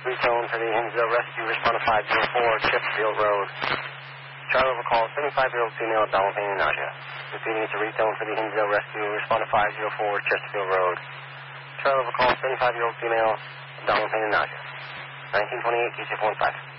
Retone for the Hinsdale Rescue, respond to 504 Chesterfield Road. Charlie over call, 75-year-old female, abdominal pain and nausea. Repeating, it's a retone for the Hinsdale Rescue, respond to 504 Chesterfield Road. Charlie over call, 75-year-old female, abdominal pain and nausea. 1928, KC 415.